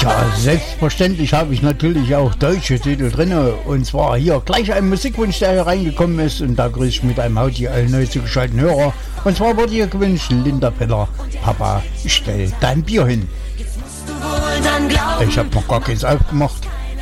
Selbstverständlich habe ich natürlich auch deutsche Titel drin. Und zwar hier gleich ein Musikwunsch, der hier reingekommen ist. Und da grüße ich mit einem Hauti alle neu zugeschalteten Hörer. Und zwar wurde hier gewünscht Linda Peller. Papa, stell dein Bier hin. Ich habe noch gar keins aufgemacht.